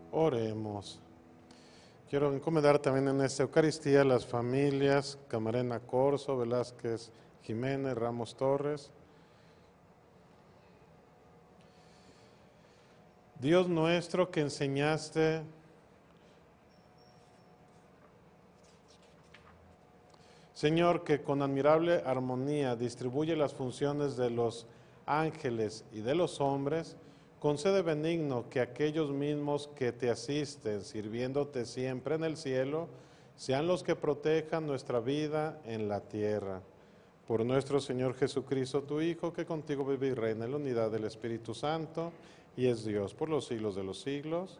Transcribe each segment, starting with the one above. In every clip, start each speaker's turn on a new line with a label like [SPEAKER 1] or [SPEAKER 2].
[SPEAKER 1] Oremos. Quiero encomendar también en esta Eucaristía las familias Camarena Corzo, Velázquez Jiménez, Ramos Torres. Dios nuestro, que enseñaste Señor, que con admirable armonía distribuye las funciones de los ángeles y de los hombres, concede benigno que aquellos mismos que te asisten, sirviéndote siempre en el cielo, sean los que protejan nuestra vida en la tierra. Por nuestro Señor Jesucristo, tu Hijo, que contigo vive y reina en la unidad del Espíritu Santo, y es Dios por los siglos de los siglos.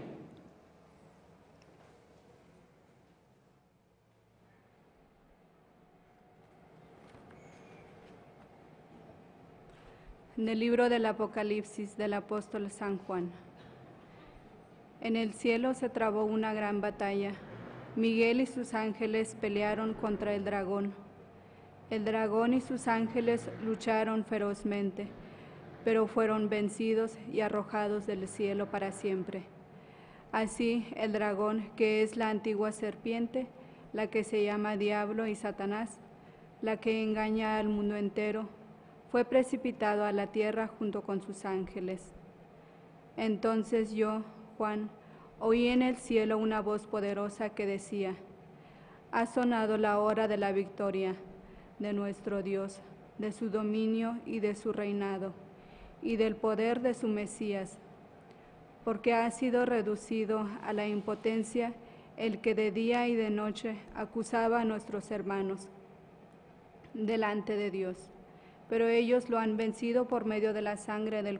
[SPEAKER 2] En el libro del Apocalipsis del apóstol San Juan. En el cielo se trabó una gran batalla. Miguel y sus ángeles pelearon contra el dragón. El dragón y sus ángeles lucharon ferozmente, pero fueron vencidos y arrojados del cielo para siempre. Así el dragón, que es la antigua serpiente, la que se llama Diablo y Satanás, la que engaña al mundo entero, fue precipitado a la tierra junto con sus ángeles. Entonces yo, Juan, oí en el cielo una voz poderosa que decía: ha sonado la hora de la victoria de nuestro Dios, de su dominio y de su reinado, y del poder de su Mesías, porque ha sido reducido a la impotencia el que de día y de noche acusaba a nuestros hermanos delante de Dios. Pero ellos lo han vencido por medio de la sangre del